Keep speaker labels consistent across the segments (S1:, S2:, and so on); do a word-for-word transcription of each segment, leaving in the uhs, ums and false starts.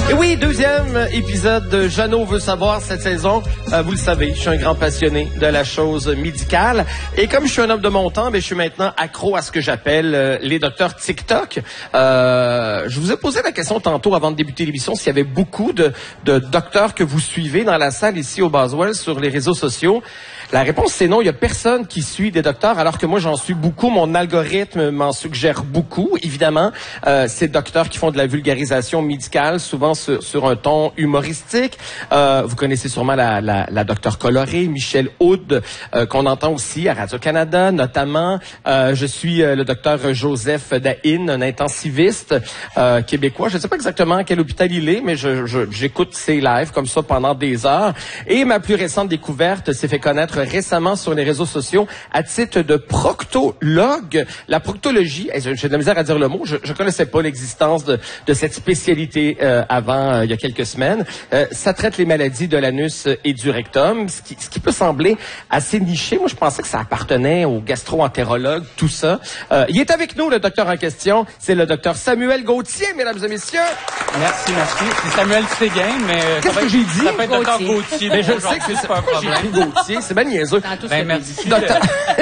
S1: Et oui, deuxième épisode de Jeannot veut savoir cette saison. Euh, vous le savez, je suis un grand passionné de la chose médicale. Et comme je suis un homme de mon temps, ben, je suis maintenant accro à ce que j'appelle euh, les docteurs TikTok. Euh, je vous ai posé la question tantôt avant de débuter l'émission s'il y avait beaucoup de, de docteurs que vous suivez dans la salle ici au Boswell sur les réseaux sociaux. La réponse, c'est non. Il y a personne qui suit des docteurs, alors que moi, j'en suis beaucoup. Mon algorithme m'en suggère beaucoup. Évidemment, euh, ces docteurs qui font de la vulgarisation médicale, souvent sur, sur un ton humoristique. Euh, vous connaissez sûrement la, la, la docteure colorée, Michel Houd, euh, qu'on entend aussi à Radio-Canada, notamment. Euh, je suis euh, le docteur Joseph Dahin, un intensiviste euh, québécois. Je ne sais pas exactement à quel hôpital il est, mais je, je, j'écoute ses lives comme ça pendant des heures. Et ma plus récente découverte s'est fait connaître récemment sur les réseaux sociaux à titre de proctologue. La proctologie, j'ai de la misère à dire le mot, je ne connaissais pas l'existence de, de cette spécialité euh, avant, euh, il y a quelques semaines. Euh, ça traite les maladies de l'anus et du rectum, ce qui, ce qui peut sembler assez niché. Moi, je pensais que ça appartenait aux gastro-entérologues, tout ça. Euh, il est avec nous, le docteur en question. C'est le docteur Samuel Gauthier, mesdames et messieurs.
S2: Merci, merci. C'est Samuel Séguin, mais...
S1: Qu'est-ce que j'ai dit?
S2: Ça peut être docteur Gauthier.
S1: Mais je le sais que c'est pas un problème. J'ai dit Gauthier, c'est bien niaiseux.
S2: Ben, merci.
S1: Docteur...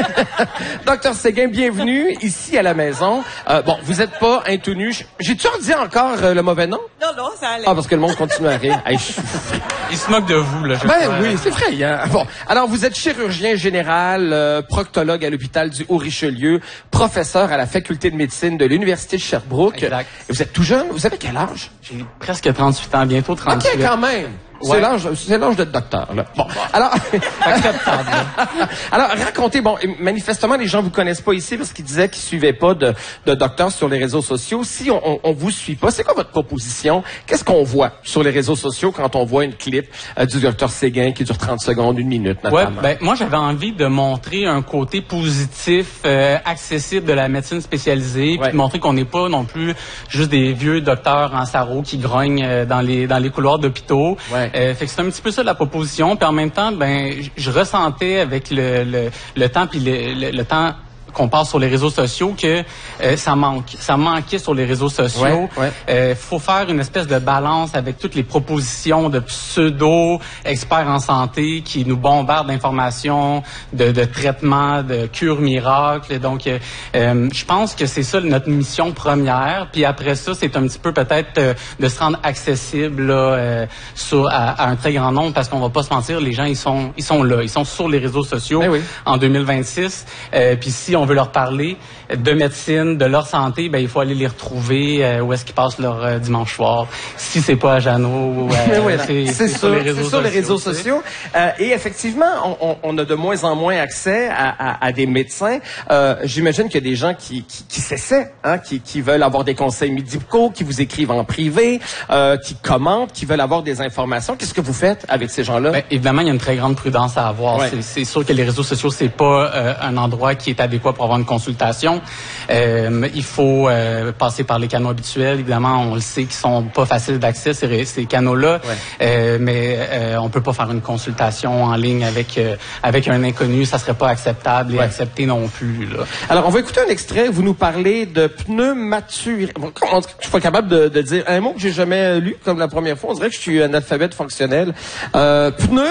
S1: Docteur Séguin, bienvenue ici à la maison. Euh, bon, vous êtes pas un tout nu. J'ai-tu dit encore euh, le mauvais nom?
S3: Non, non, ça allait.
S1: Ah, parce que le monde continue à rire. Hey, je...
S2: Il se moque de vous, là. Je
S1: ben
S2: crois.
S1: oui, c'est vrai. Hein? Bon, alors vous êtes chirurgien général, euh, proctologue à l'hôpital du Haut-Richelieu, professeur à la faculté de médecine de l'université de Sherbrooke.
S2: Exact.
S1: Et vous êtes tout jeune. Vous avez quel âge?
S2: J'ai presque trente-huit ans, bientôt trente-huit.
S1: OK, quand même. C'est
S2: Ouais.
S1: l'âge, c'est l'âge d'être docteur, là. Bon. Alors.
S2: Acceptable.
S1: Alors, racontez, bon, manifestement, les gens vous connaissent pas ici parce qu'ils disaient qu'ils suivaient pas de, de docteur sur les réseaux sociaux. Si on, on, on vous suit pas, c'est quoi votre proposition? Qu'est-ce qu'on voit sur les réseaux sociaux quand on voit une clip euh, du docteur Séguin qui dure trente secondes, une minute,
S2: Ouais,
S1: notamment?
S2: ben, moi, j'avais envie de montrer un côté positif, euh, accessible de la médecine spécialisée,
S1: Ouais.
S2: puis de montrer qu'on n'est pas non plus juste des vieux docteurs en sarrau qui grognent euh, dans les, dans les couloirs d'hôpitaux.
S1: Ouais.
S2: Euh, fait que c'est un petit peu ça la proposition. Puis en même temps, ben, je- je ressentais avec le, le, le temps puis le, le, le temps qu'on passe sur les réseaux sociaux que euh, ça manque. Ça manquait sur les réseaux sociaux.
S1: Ouais, ouais.
S2: Euh, faut faire une espèce de balance avec toutes les propositions de pseudo-experts en santé qui nous bombardent d'informations, de, de traitements, de cures miracles. Donc, euh, euh, je pense que c'est ça notre mission première. Puis après ça, c'est un petit peu peut-être euh, de se rendre accessible là, euh, sur, à, à un très grand nombre parce qu'on va pas se mentir, les gens, ils sont, ils sont là. Ils sont sur les réseaux sociaux
S1: Ben oui.
S2: en deux mille vingt-six. Euh, puis si on veut leur parler de médecine, de leur santé, ben il faut aller les retrouver euh, où est-ce qu'ils passent leur euh, dimanche soir. Si c'est pas à Jeannot, euh,
S1: Mais oui,
S2: c'est,
S1: c'est
S2: c'est
S1: sur,
S2: sur les réseaux
S1: c'est sur les
S2: sociaux,
S1: réseaux
S2: tu sais.
S1: sociaux. Euh, et effectivement, on, on, on a de moins en moins accès à, à, à des médecins. Euh, j'imagine qu'il y a des gens qui, qui, qui s'essaient, hein, qui, qui veulent avoir des conseils médicaux, qui vous écrivent en privé, euh, qui commentent, qui veulent avoir des informations. Qu'est-ce que vous faites avec ces gens-là?
S2: Ben, évidemment, il y a une très grande prudence à avoir.
S1: Ouais.
S2: C'est, c'est sûr que les réseaux sociaux, c'est pas euh, un endroit qui est adéquat pour avoir une consultation. Euh, il faut euh, passer par les canaux habituels. Évidemment, on le sait qu'ils sont pas faciles d'accès, ces, ces canaux-là.
S1: Ouais.
S2: Euh, mais euh, on peut pas faire une consultation en ligne avec euh, avec un inconnu. Ça serait pas acceptable et
S1: Ouais.
S2: accepté non plus. Là.
S1: Alors, on va écouter un extrait. Vous nous parlez de pneumaturie. Bon, comment- je suis pas capable de, de dire un mot que j'ai jamais lu comme la première fois. On dirait que je suis un alphabète fonctionnel. Euh,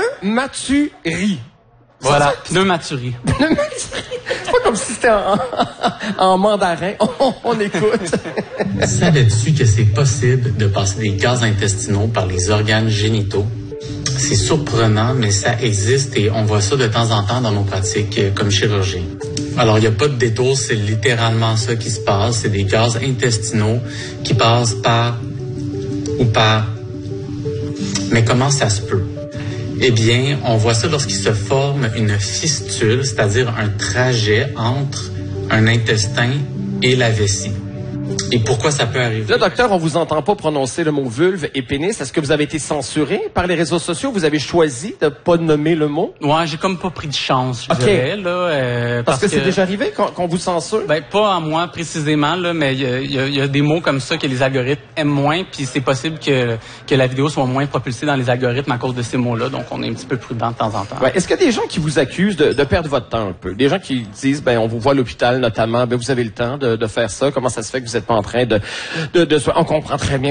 S1: pneumaturie.
S2: Voilà, pneumaturie.
S1: C'est pas comme si c'était en, en mandarin. On, on écoute.
S4: Savais-tu que c'est possible de passer des gaz intestinaux par les organes génitaux? C'est surprenant, mais ça existe et on voit ça de temps en temps dans nos pratiques euh, comme chirurgien. Alors, il n'y a pas de détour, c'est littéralement ça qui se passe. C'est des gaz intestinaux qui passent par ou par. Mais comment ça se peut? Eh bien, on voit ça lorsqu'il se forme une fistule, c'est-à-dire un trajet entre un intestin et la vessie. Et pourquoi ça peut arriver?
S1: Là, docteur, on vous entend pas prononcer le mot vulve et pénis. Est-ce que vous avez été censuré par les réseaux sociaux? Vous avez choisi de pas nommer le mot?
S2: Ouais, j'ai comme pas pris de chance, je
S1: Ok.
S2: dirais, là. euh,
S1: Parce, que, c'est déjà arrivé qu'on, qu'on vous censure?
S2: Ben, pas à moi précisément, là, mais il y a, y a- y a des mots comme ça que les algorithmes aiment moins, puis c'est possible que, que la vidéo soit moins propulsée dans les algorithmes à cause de ces mots-là, donc on est un petit peu prudent de temps en temps.
S1: Ouais. Est-ce qu'il y a des gens qui vous accusent de, de perdre votre temps un peu? Des gens qui disent, ben, on vous voit à l'hôpital notamment, ben, vous avez le temps de, de faire ça. Comment ça se fait que vous n'êtes pas en train de, de, de, on comprend très bien